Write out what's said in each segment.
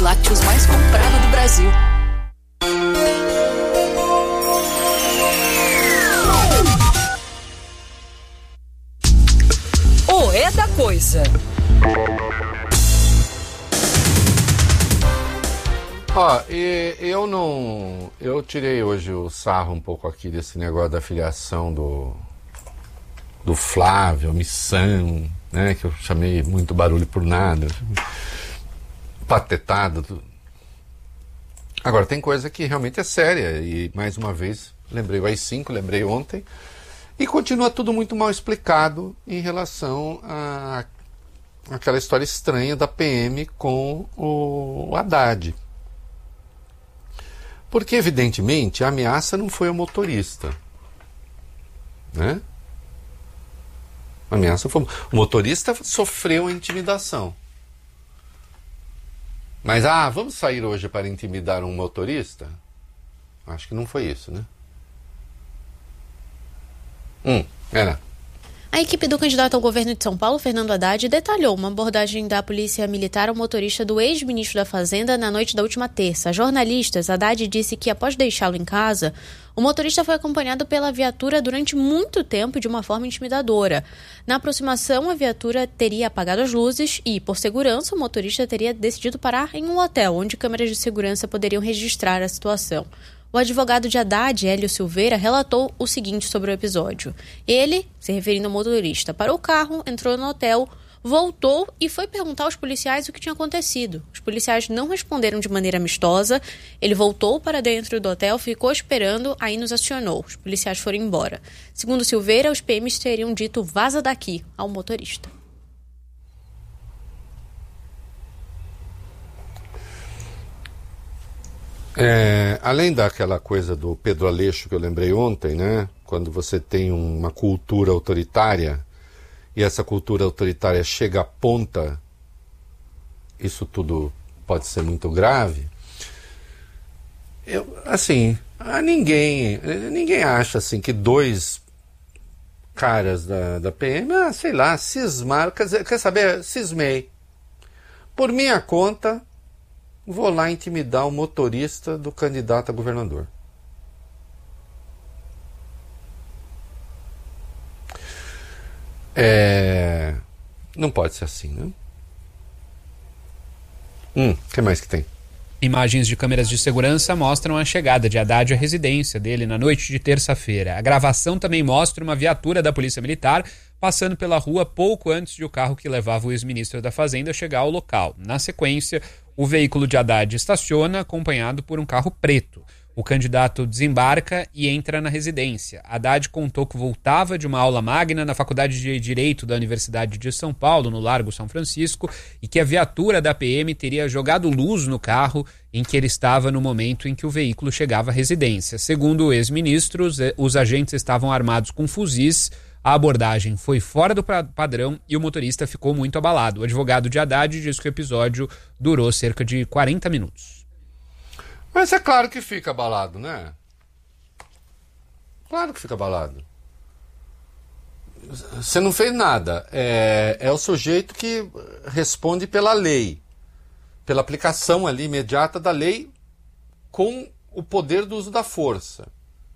lácteos mais comprado do Brasil. O É da Coisa. Eu tirei hoje o sarro um pouco aqui desse negócio da filiação do Flávio, missão, né? Que eu chamei muito barulho por nada. Patetado. Agora, tem coisa que realmente é séria. E, mais uma vez, lembrei o AI-5, lembrei ontem. E continua tudo muito mal explicado em relação àquela história estranha da PM com o Haddad. Porque, evidentemente, a ameaça não foi ao motorista. Né? A ameaça foi... O motorista sofreu a intimidação. Mas, vamos sair hoje para intimidar um motorista? Acho que não foi isso, né? Era. A equipe do candidato ao governo de São Paulo, Fernando Haddad, detalhou uma abordagem da polícia militar ao motorista do ex-ministro da Fazenda na noite da última terça. A jornalistas, Haddad disse que, após deixá-lo em casa, o motorista foi acompanhado pela viatura durante muito tempo de uma forma intimidadora. Na aproximação, a viatura teria apagado as luzes e, por segurança, o motorista teria decidido parar em um hotel, onde câmeras de segurança poderiam registrar a situação. O advogado de Haddad, Hélio Silveira, relatou o seguinte sobre o episódio. Ele, se referindo ao motorista, parou o carro, entrou no hotel, voltou e foi perguntar aos policiais o que tinha acontecido. Os policiais não responderam de maneira amistosa. Ele voltou para dentro do hotel, ficou esperando, aí nos acionou. Os policiais foram embora. Segundo Silveira, os PMs teriam dito "vaza daqui" ao motorista. Além daquela coisa do Pedro Aleixo que eu lembrei ontem, né? Quando você tem uma cultura autoritária e essa cultura autoritária chega à ponta, isso tudo pode ser muito grave. Ninguém acha assim que dois caras da PM, sei lá, cismaram, quer saber, cismei. Por minha conta, vou lá intimidar o motorista do candidato a governador. Não pode ser assim, né? O que mais que tem? Imagens de câmeras de segurança mostram a chegada de Haddad à residência dele na noite de terça-feira. A gravação também mostra uma viatura da Polícia Militar passando pela rua pouco antes de o carro que levava o ex-ministro da Fazenda chegar ao local. Na sequência, o veículo de Haddad estaciona, acompanhado por um carro preto. O candidato desembarca e entra na residência. Haddad contou que voltava de uma aula magna na Faculdade de Direito da Universidade de São Paulo, no Largo São Francisco, e que a viatura da PM teria jogado luz no carro em que ele estava no momento em que o veículo chegava à residência. Segundo o ex-ministro, os agentes estavam armados com fuzis. A abordagem foi fora do padrão e o motorista ficou muito abalado. O advogado de Haddad diz que o episódio durou cerca de 40 minutos. Mas é claro que fica abalado, né? Claro que fica abalado. Você não fez nada. É o sujeito que responde pela lei. Pela aplicação ali imediata da lei com o poder do uso da força.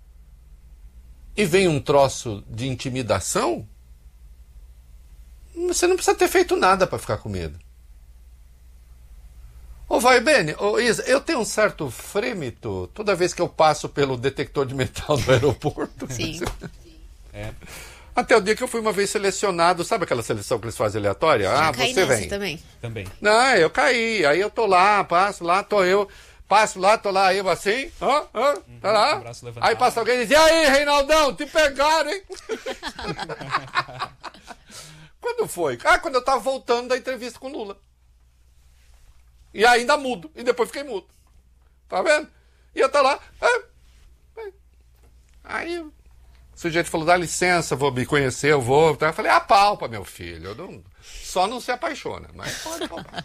E vem um troço de intimidação, você não precisa ter feito nada para ficar com medo. Vai bem, Isa, eu tenho um certo frêmito toda vez que eu passo pelo detector de metal do aeroporto. Sim. Até o dia que eu fui uma vez selecionado, sabe aquela seleção que eles fazem aleatória? Você vem. Também. Não, eu caí, aí eu tô lá, passo lá, tô eu assim, tá lá. Aí passa alguém e diz: "E aí, Reinaldão, te pegaram, hein?" Quando foi? Quando eu tava voltando da entrevista com o Lula. E ainda mudo, e depois fiquei mudo. Tá vendo? E eu tô lá. Aí o sujeito falou: "Dá licença, vou me conhecer, eu vou." Eu falei: "Apalpa, meu filho. Só não se apaixona, mas pode palpar."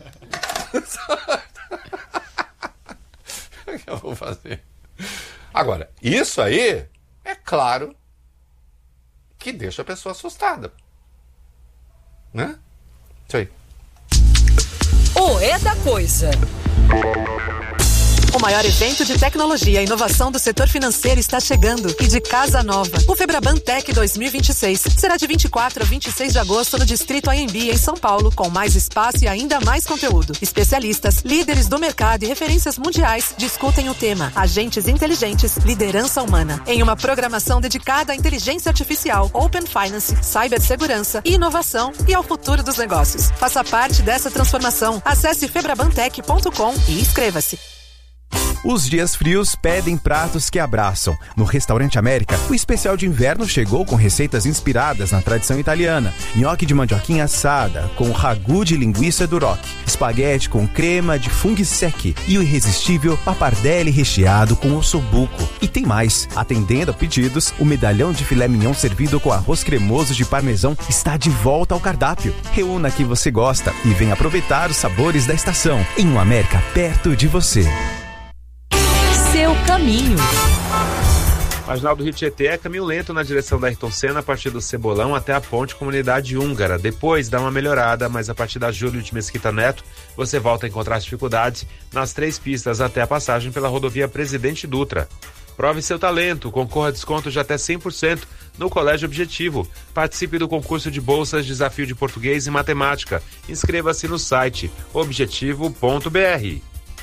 O que eu vou fazer? Agora, isso aí, é claro que deixa a pessoa assustada. Né? Isso aí. O É da Coisa. O maior evento de tecnologia e inovação do setor financeiro está chegando e de casa nova. O Febraban Tech 2026 será de 24 a 26 de agosto no Distrito AMB em São Paulo, com mais espaço e ainda mais conteúdo. Especialistas, líderes do mercado e referências mundiais discutem o tema Agentes Inteligentes, Liderança Humana, em uma programação dedicada à inteligência artificial, Open Finance, cibersegurança e inovação e ao futuro dos negócios. Faça parte dessa transformação. Acesse febrabantech.com e inscreva-se. Os dias frios pedem pratos que abraçam. No Restaurante América, o especial de inverno chegou com receitas inspiradas na tradição italiana. Nhoque de mandioquinha assada, com ragu de linguiça duroc, espaguete com crema de funghi secchi e o irresistível pappardelle recheado com ossobuco. E tem mais. Atendendo a pedidos, o medalhão de filé mignon servido com arroz cremoso de parmesão está de volta ao cardápio. Reúna quem você gosta e venha aproveitar os sabores da estação. Em um América perto de você. Seu caminho. Marginal do Rio Tietê é caminho lento na direção da Ayrton Senna a partir do Cebolão até a ponte Comunidade Húngara. Depois dá uma melhorada, mas a partir da Júlio de Mesquita Neto você volta a encontrar as dificuldades nas 3 pistas até a passagem pela rodovia Presidente Dutra. Prove seu talento, concorra a desconto de até 100% no Colégio Objetivo. Participe do concurso de bolsas Desafio de Português e Matemática. Inscreva-se no site objetivo.br.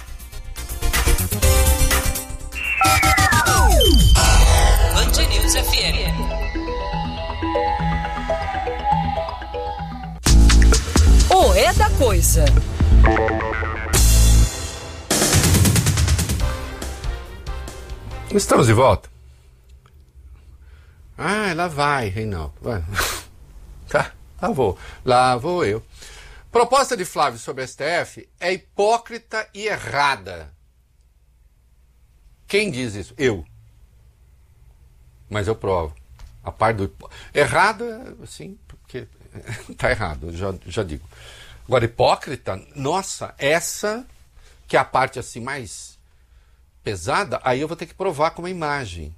Band News FM. O É da Coisa. Estamos de volta. Lá vai, Reinaldo. Vai. Lá vou eu. Proposta de Flávio sobre a STF é hipócrita e errada. Quem diz isso? Eu. Mas eu provo. A parte do... Errado, sim, porque tá errado, já digo. Agora, hipócrita, nossa, essa que é a parte assim mais pesada, aí eu vou ter que provar com uma imagem.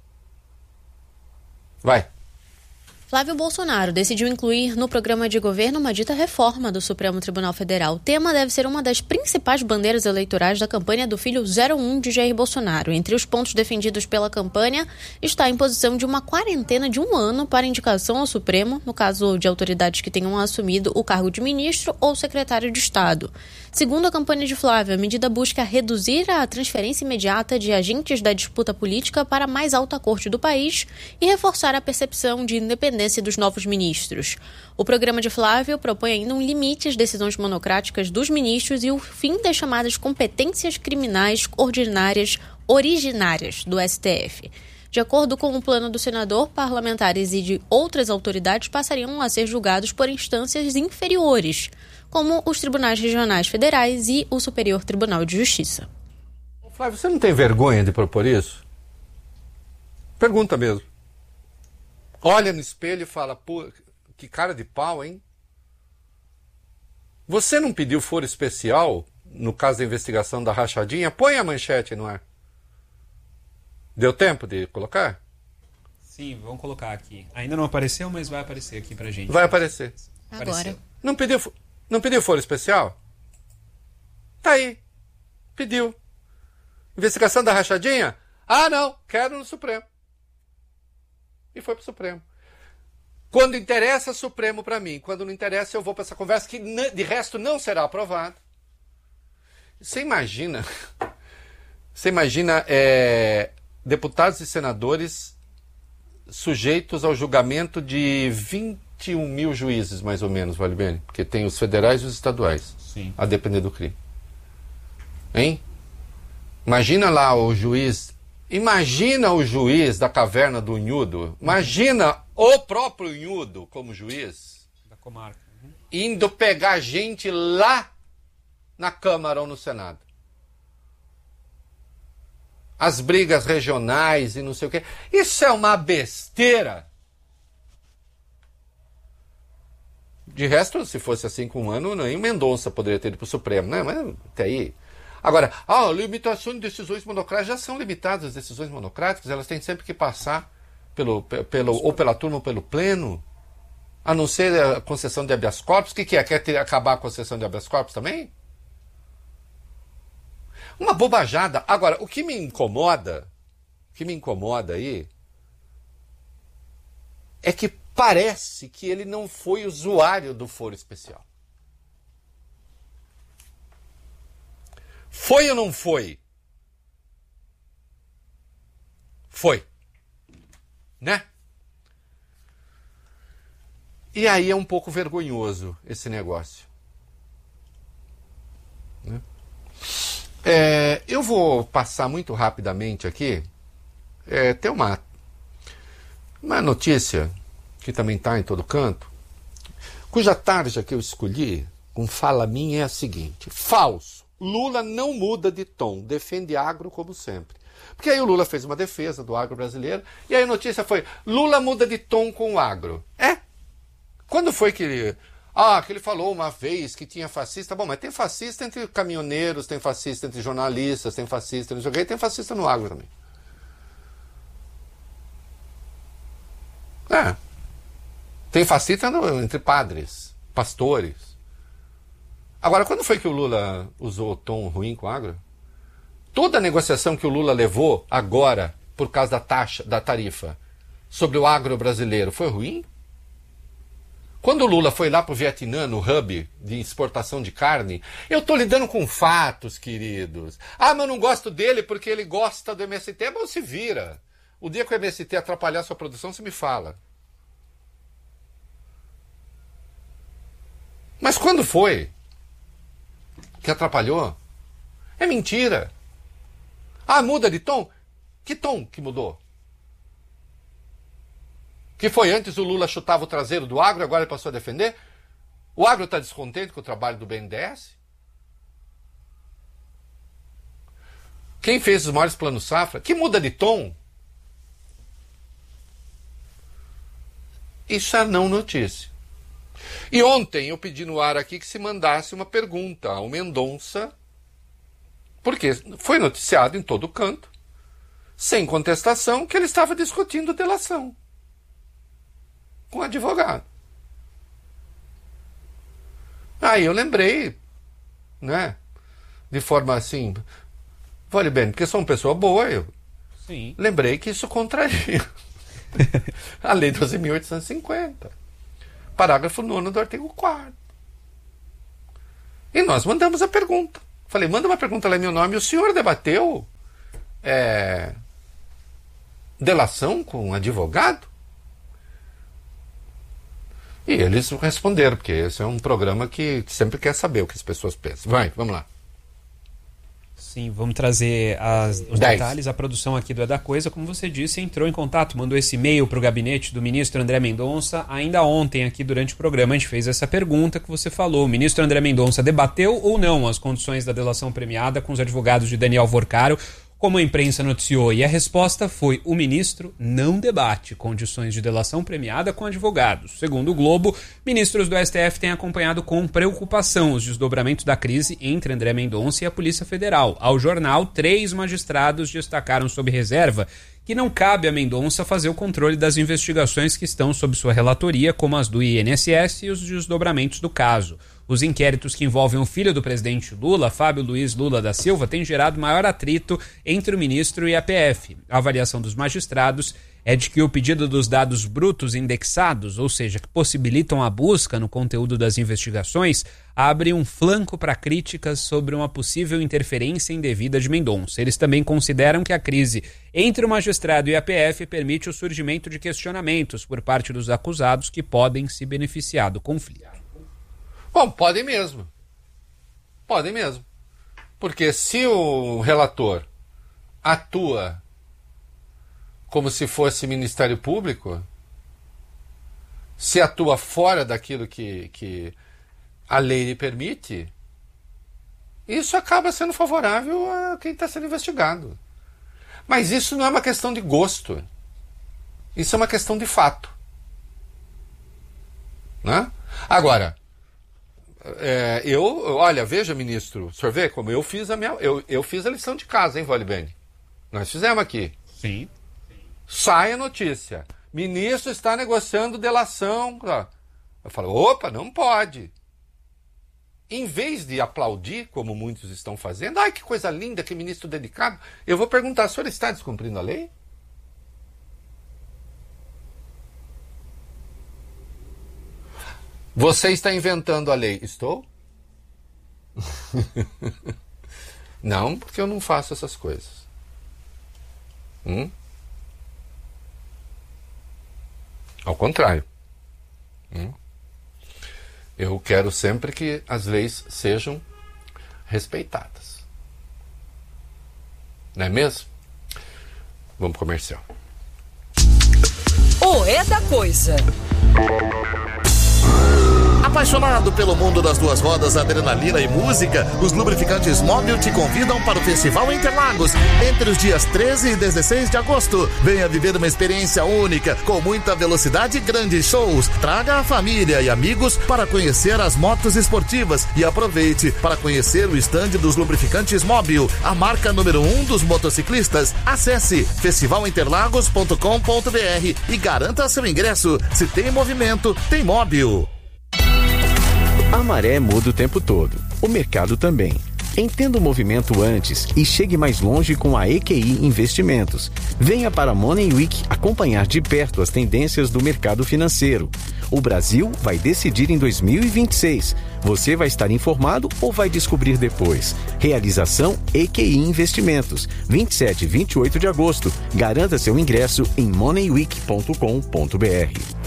Vai. Flávio Bolsonaro decidiu incluir no programa de governo uma dita reforma do Supremo Tribunal Federal. O tema deve ser uma das principais bandeiras eleitorais da campanha do filho 01 de Jair Bolsonaro. Entre os pontos defendidos pela campanha está a imposição de uma quarentena de 1 ano para indicação ao Supremo, no caso de autoridades que tenham assumido o cargo de ministro ou secretário de Estado. Segundo a campanha de Flávio, a medida busca reduzir a transferência imediata de agentes da disputa política para a mais alta corte do país e reforçar a percepção de independência dos novos ministros. O programa de Flávio propõe ainda um limite às decisões monocráticas dos ministros e o fim das chamadas competências criminais originárias do STF. De acordo com o plano do senador, parlamentares e de outras autoridades passariam a ser julgados por instâncias inferiores, como os tribunais regionais federais e o Superior Tribunal de Justiça. Flávio, você não tem vergonha de propor isso? Pergunta mesmo. Olha no espelho e fala, pô, que cara de pau, hein? Você não pediu foro especial no caso da investigação da rachadinha? Põe a manchete no ar. Deu tempo de colocar? Sim, vamos colocar aqui. Ainda não apareceu, mas vai aparecer aqui pra gente. Vai aparecer. Agora. Não pediu foro especial? Tá aí. Pediu. Investigação da rachadinha? Ah, não. Quero no Supremo. E foi pro Supremo. Quando interessa, Supremo para mim. Quando não interessa, eu vou para essa conversa que de resto não será aprovada. Você imagina deputados e senadores sujeitos ao julgamento de 21 mil juízes, mais ou menos, vale bem? Porque tem os federais e os estaduais. Sim. A depender do crime. Hein? Imagina lá o juiz... Imagina o juiz da caverna do Unhudo. Imagina o próprio Unhudo como juiz. Da comarca. Indo pegar gente lá na Câmara ou no Senado. As brigas regionais e não sei o quê. Isso é uma besteira. De resto, se fosse assim com 1 ano, nem Mendonça poderia ter ido para o Supremo, né? Mas até aí... Agora, limitação de decisões monocráticas, já são limitadas as decisões monocráticas, elas têm sempre que passar ou pela turma ou pelo pleno, a não ser a concessão de habeas corpus. O que é? Quer acabar a concessão de habeas corpus também? Uma bobajada. Agora, o que me incomoda aí, é que parece que ele não foi usuário do foro especial. Foi ou não foi? Foi. Né? E aí é um pouco vergonhoso esse negócio. Né? Eu vou passar muito rapidamente aqui. Tem uma notícia que também está em todo canto, cuja tarja que eu escolhi, com fala minha, é a seguinte: falso. Lula não muda de tom, defende agro como sempre. Porque aí o Lula fez uma defesa do agro brasileiro, e aí a notícia foi: Lula muda de tom com o agro. Quando foi que ele falou uma vez que tinha fascista? Bom, mas tem fascista entre caminhoneiros, tem fascista entre jornalistas, tem fascista não sei o quê, tem fascista no agro também. Tem fascista entre padres, pastores. Agora, quando foi que o Lula usou tom ruim com o agro? Toda a negociação que o Lula levou agora, por causa da tarifa, sobre o agro brasileiro, foi ruim? Quando o Lula foi lá para o Vietnã, no hub de exportação de carne, eu estou lidando com fatos, queridos. Mas eu não gosto dele porque ele gosta do MST. Bom, se vira. O dia que o MST atrapalhar a sua produção, você me fala. Mas quando foi que atrapalhou? É mentira. Muda de tom? Que tom que mudou? Que foi antes o Lula chutava o traseiro do agro, agora ele passou a defender? O agro está descontente com o trabalho do BNDES? Quem fez os maiores planos safra? Que muda de tom? Isso é não notícia. E ontem eu pedi no ar aqui que se mandasse uma pergunta ao Mendonça, porque foi noticiado em todo canto, sem contestação, que ele estava discutindo delação com o advogado. Aí eu lembrei, né, de forma assim, vale bem, porque sou uma pessoa boa, eu lembrei que isso contraria a Lei 12.850. Parágrafo 9º do artigo 4º. E nós mandamos a pergunta. Falei, manda uma pergunta lá em meu nome. O senhor debateu delação com um advogado? E eles responderam, porque esse é um programa que sempre quer saber o que as pessoas pensam. Vamos lá. Sim, vamos trazer os detalhes. A produção aqui do É da Coisa, como você disse, entrou em contato, mandou esse e-mail para o gabinete do ministro André Mendonça. Ainda ontem, aqui durante o programa, a gente fez essa pergunta que você falou. O ministro André Mendonça debateu ou não as condições da delação premiada com os advogados de Daniel Vorcaro, como a imprensa noticiou? E a resposta foi: o ministro não debate condições de delação premiada com advogados. Segundo o Globo, ministros do STF têm acompanhado com preocupação os desdobramentos da crise entre André Mendonça e a Polícia Federal. Ao jornal, 3 magistrados destacaram sob reserva que não cabe a Mendonça fazer o controle das investigações que estão sob sua relatoria, como as do INSS e os desdobramentos do caso. Os inquéritos que envolvem o filho do presidente Lula, Fábio Luiz Lula da Silva, têm gerado maior atrito entre o ministro e a PF. A avaliação dos magistrados é de que o pedido dos dados brutos indexados, ou seja, que possibilitam a busca no conteúdo das investigações, abre um flanco para críticas sobre uma possível interferência indevida de Mendonça. Eles também consideram que a crise entre o magistrado e a PF permite o surgimento de questionamentos por parte dos acusados que podem se beneficiar do conflito. Bom, podem mesmo. Podem mesmo. Porque se o relator atua como se fosse Ministério Público, se atua fora daquilo que a lei lhe permite, isso acaba sendo favorável a quem está sendo investigado. Mas isso não é uma questão de gosto. Isso é uma questão de fato. Né? Agora, olha, veja, ministro, o senhor vê como eu fiz eu fiz a lição de casa, hein, Volibene? Nós fizemos aqui. Sim. Sai a notícia. Ministro está negociando delação. Eu falo, opa, não pode. em vez de aplaudir, como muitos estão fazendo, ai, que coisa linda, que ministro dedicado, eu vou perguntar, o senhor está descumprindo a lei? Você está inventando a lei? Estou? Não, porque eu não faço essas coisas. Ao contrário. Eu quero sempre que as leis sejam respeitadas. Não é mesmo? Vamos pro comercial. O É da Coisa. Apaixonado pelo mundo das duas rodas, adrenalina e música, os lubrificantes Mobil te convidam para o Festival Interlagos entre os dias 13 e 16 de agosto. Venha viver uma experiência única, com muita velocidade e grandes shows. Traga a família e amigos para conhecer as motos esportivas e aproveite para conhecer o estande dos lubrificantes Mobil, a marca número 1 dos motociclistas. Acesse festivalinterlagos.com.br e garanta seu ingresso. Se tem movimento, tem Mobil. A maré muda o tempo todo, o mercado também. Entenda o movimento antes e chegue mais longe com a EQI Investimentos. Venha para a Money Week acompanhar de perto as tendências do mercado financeiro. O Brasil vai decidir em 2026. Você vai estar informado ou vai descobrir depois? Realização EQI Investimentos, 27 e 28 de agosto. Garanta seu ingresso em moneyweek.com.br.